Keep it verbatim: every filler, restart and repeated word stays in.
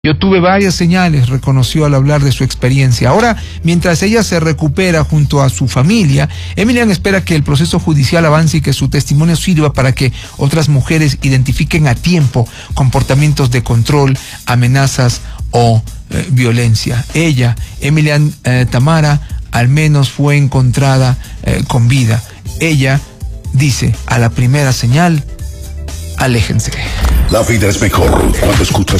Yo tuve varias señales, reconoció al hablar de su experiencia. Ahora, mientras ella se recupera junto a su familia, Emilian espera que el proceso judicial avance y que su testimonio sirva para que otras mujeres identifiquen a tiempo comportamientos de control, amenazas o eh, violencia. Ella, Emilian eh, Tamara, al menos fue encontrada eh, con vida. Ella dice, a la primera señal, aléjense. La vida es mejor cuando escuchas